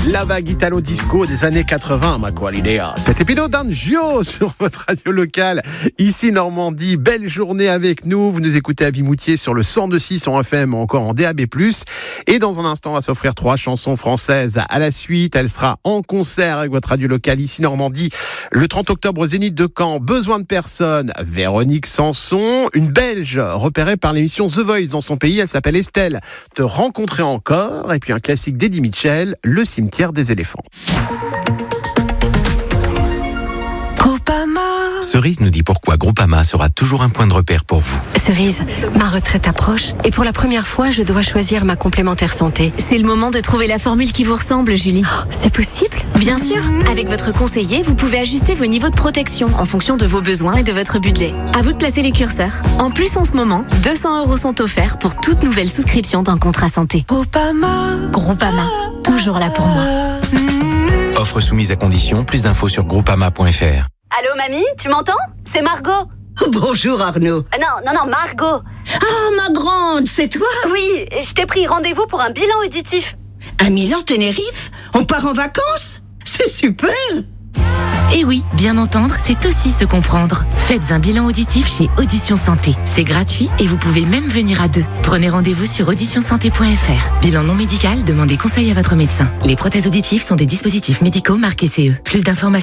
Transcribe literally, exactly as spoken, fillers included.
La vague italo-disco des années quatre-vingts, ma quoi l'idée. C'était Pino D'Angio sur votre radio locale, ici Normandie. Belle journée avec nous. Vous nous écoutez à Vimoutier sur le cent deux virgule six en F M ou encore en D A B plus. Et dans un instant, on va s'offrir trois chansons françaises à la suite. Elle sera en concert avec votre radio locale, ici Normandie, le trente octobre au Zénith de Caen. Besoin de personne, Véronique Sanson, une Belge repérée par l'émission The Voice dans son pays. Elle s'appelle Estelle. Te rencontrer encore. Et puis un classique d'Eddie Mitchell, Le cimetière des éléphants. Groupama. Cerise nous dit pourquoi Groupama sera toujours un point de repère pour vous. Cerise, ma retraite approche et pour la première fois, je dois choisir ma complémentaire santé. C'est le moment de trouver la formule qui vous ressemble, Julie. Oh, c'est possible ? Bien sûr, avec votre conseiller, vous pouvez ajuster vos niveaux de protection en fonction de vos besoins et de votre budget. À vous de placer les curseurs. En plus, en ce moment, deux cents euros sont offerts pour toute nouvelle souscription d'un contrat santé. Groupama. Groupama, toujours là pour moi. Offre soumise à condition, plus d'infos sur groupama point f r. Allô, mamie, tu m'entends ? C'est Margot. Bonjour Arnaud. Euh, non, non, non, Margot. Ah, ma grande, c'est toi ? Oui, je t'ai pris rendez-vous pour un bilan auditif. À Milan, Tenerife ? On part en vacances ? C'est super ! Et oui, bien entendre, c'est aussi se comprendre. Faites un bilan auditif chez Audition Santé. C'est gratuit et vous pouvez même venir à deux. Prenez rendez-vous sur audition santé point f r. Bilan non médical, demandez conseil à votre médecin. Les prothèses auditives sont des dispositifs médicaux marqués C E. Plus d'informations